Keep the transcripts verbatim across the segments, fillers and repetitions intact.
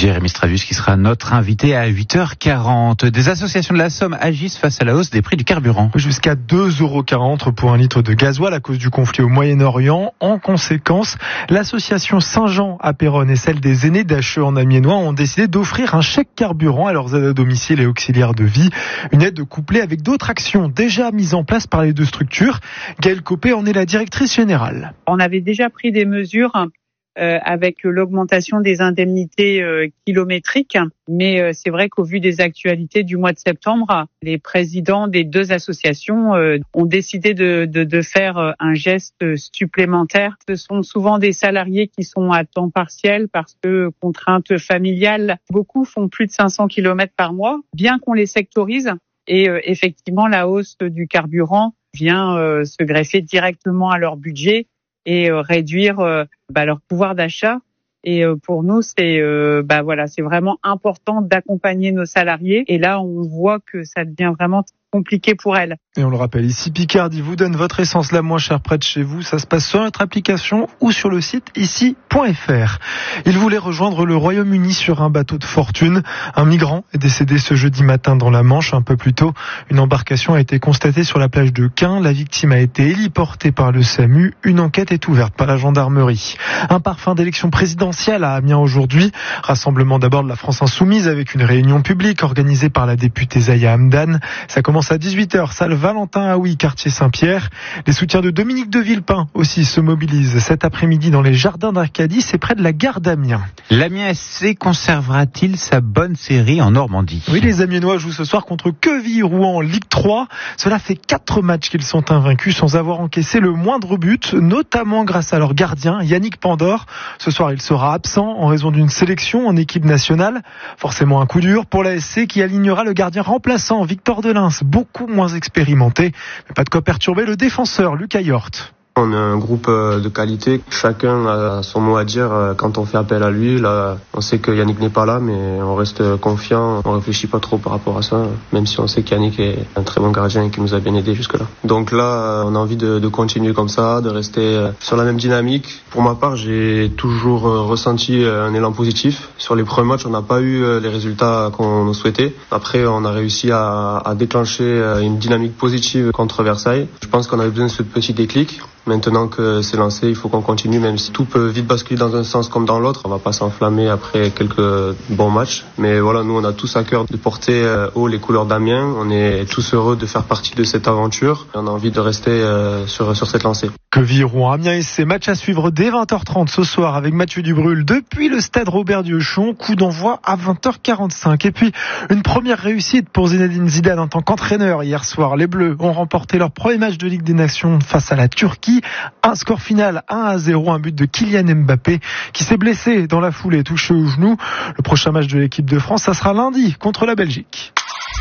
Jérémy Stravius qui sera notre invité à huit heures quarante. Des associations de la Somme agissent face à la hausse des prix du carburant. Jusqu'à deux euros quarante pour un litre de gasoil à cause du conflit au Moyen-Orient. En conséquence, l'association Saint-Jean à Péronne et celle des aînés d'Acheux en Amiénois ont décidé d'offrir un chèque carburant à leurs aides à domicile et auxiliaires de vie. Une aide couplée avec d'autres actions déjà mises en place par les deux structures. Gaëlle Copé en est la directrice générale. On avait déjà pris des mesures Euh, avec l'augmentation des indemnités euh, kilométriques. Mais euh, c'est vrai qu'au vu des actualités du mois de septembre, les présidents des deux associations euh, ont décidé de, de, de faire un geste supplémentaire. Ce sont souvent des salariés qui sont à temps partiel parce que contraintes familiales. Beaucoup font plus de cinq cents kilomètres par mois, bien qu'on les sectorise. Et euh, effectivement, la hausse du carburant vient euh, se greffer directement à leur budget et euh, réduire euh, bah, leur pouvoir d'achat. Et euh, pour nous, c'est euh, bah voilà, c'est vraiment important d'accompagner nos salariés. Et là, on voit que ça devient vraiment compliqué pour elles. Et on le rappelle ici, Picardie vous donne votre essence la moins chère près de chez vous. Ça se passe sur notre application ou sur le site ici point f r. Il voulait rejoindre le Royaume-Uni sur un bateau de fortune. Un migrant est décédé ce jeudi matin dans la Manche. Un peu plus tôt, une embarcation a été constatée sur la plage de Caen. La victime a été héliportée par le SAMU. Une enquête est ouverte par la gendarmerie. Un parfum d'élection présidentielle à Amiens aujourd'hui. Rassemblement d'abord de la France Insoumise avec une réunion publique organisée par la députée Zaya Hamdan. Ça commence à dix-huit heures, salle Valentin Aoui, quartier Saint-Pierre. Les soutiens de Dominique de Villepin aussi se mobilisent cet après-midi dans les jardins d'Arcadie, c'est près de la gare d'Amiens. L'Amiens S C conservera-t-il sa bonne série en Normandie ? Oui, les Amiénois jouent ce soir contre Quevilly-Rouen en Ligue trois. Cela fait quatre matchs qu'ils sont invaincus sans avoir encaissé le moindre but, notamment grâce à leur gardien Yannick Pandore. Ce soir, il sera absent en raison d'une sélection en équipe nationale. Forcément un coup dur pour la S C qui alignera le gardien remplaçant Victor Delins, beaucoup moins expérimenté, mais pas de quoi perturber le défenseur Lucas Yort. On est un groupe de qualité, chacun a son mot à dire quand on fait appel à lui. Là, on sait que Yannick n'est pas là, mais on reste confiant, on réfléchit pas trop par rapport à ça, même si on sait qu'Yannick est un très bon gardien et qui nous a bien aidé jusque-là. Donc là, on a envie de, de continuer comme ça, de rester sur la même dynamique. Pour ma part, j'ai toujours ressenti un élan positif. Sur les premiers matchs, on n'a pas eu les résultats qu'on nous souhaitait. Après, on a réussi à, à déclencher une dynamique positive contre Versailles. Je pense qu'on avait besoin de ce petit déclic. Maintenant que c'est lancé, il faut qu'on continue, même si tout peut vite basculer dans un sens comme dans l'autre. On va pas s'enflammer après quelques bons matchs. Mais voilà, nous, on a tous à cœur de porter haut les couleurs d'Amiens. On est tous heureux de faire partie de cette aventure. Et on a envie de rester sur, sur cette lancée. Quevilly-Rouen, Amiens S C, match à suivre dès vingt heures trente ce soir avec Mathieu Dubrul depuis le stade Robert Diochon. Coup d'envoi à vingt heures quarante-cinq. Et puis, une première réussite pour Zinedine Zidane en tant qu'entraîneur hier soir. Les Bleus ont remporté leur premier match de Ligue des Nations face à la Turquie. Un score final un à zéro, un but de Kylian Mbappé qui s'est blessé dans la foulée, touché au genou. Le prochain match de l'équipe de France, ça sera lundi contre la Belgique.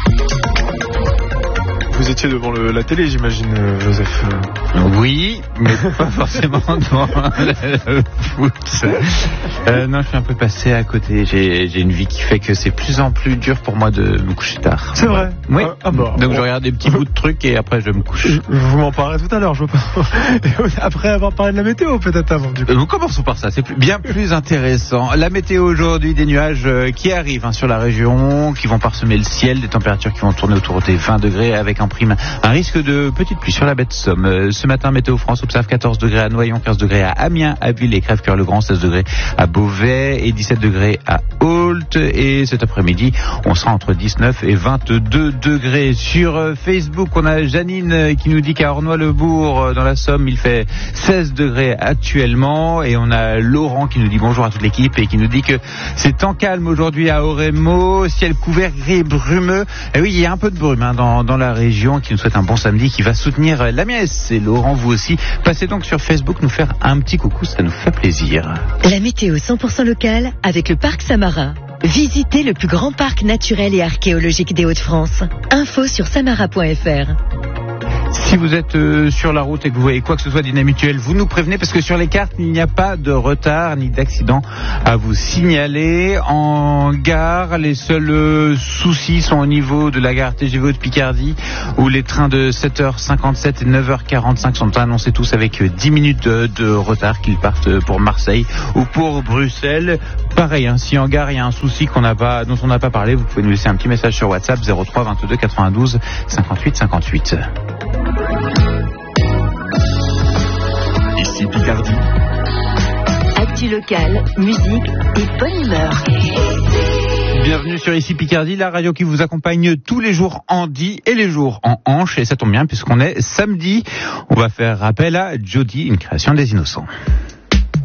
Vous étiez devant le, la télé, j'imagine, euh, Joseph. Oui, mais pas forcément devant le foot. Euh, non, je suis un peu passé à côté. J'ai, j'ai une vie qui fait que c'est plus en plus dur pour moi de me coucher tard. C'est vrai. Oui. Ah, ah bah, Donc bon. je regarde des petits bouts de trucs et après je me couche. Je, vous m'en parlerez tout à l'heure, je pense. Après avoir parlé de la météo, peut-être avant. Du coup. Euh, commençons par ça, c'est plus, bien plus intéressant. La météo aujourd'hui, des nuages euh, qui arrivent hein, sur la région, qui vont parsemer le ciel, des températures qui vont tourner autour des vingt degrés avec un prime un risque de petite pluie sur la baie de Somme. Euh, ce matin, Météo France observe quatorze degrés à Noyon, quinze degrés à Amiens, à Ville et Crèvecoeur-le-Grand, seize degrés à Beauvais et dix-sept degrés à Ault. Et cet après-midi, on sera entre dix-neuf et vingt-deux degrés. Sur euh, Facebook, on a Janine euh, qui nous dit qu'à Ornois-le-Bourg, euh, dans la Somme, il fait seize degrés actuellement. Et on a Laurent qui nous dit bonjour à toute l'équipe et qui nous dit que c'est temps calme aujourd'hui à Oremo, ciel couvert, gris et brumeux. Et oui, il y a un peu de brume hein, dans, dans la région, qui nous souhaite un bon samedi, qui va soutenir l'Amiens S C. Laurent, vous aussi, passez donc sur Facebook nous faire un petit coucou, ça nous fait plaisir. La météo cent pour cent locale avec le parc Samara. Visitez le plus grand parc naturel et archéologique des Hauts-de-France. Info sur samara point f r. Si vous êtes euh, sur la route et que vous voyez quoi que ce soit d'inhabituel, vous nous prévenez parce que sur les cartes, il n'y a pas de retard ni d'accident à vous signaler. En gare, les seuls euh, soucis sont au niveau de la gare T G V de Picardie où les trains de sept heures cinquante-sept et neuf heures quarante-cinq sont annoncés tous avec dix minutes de, de retard qu'ils partent pour Marseille ou pour Bruxelles. Pareil, hein, si en gare il y a un souci qu'on n'a pas, dont on n'a pas parlé, vous pouvez nous laisser un petit message sur WhatsApp zéro trois vingt-deux quatre-vingt-douze cinquante-huit cinquante-huit. Ici Picardie. Actu locale, musique et bonne humeur. Bienvenue sur Ici Picardie, la radio qui vous accompagne tous les jours en dit et les jours en hanche. Et ça tombe bien puisqu'on est samedi. On va faire appel à Jody, une création des Innocents.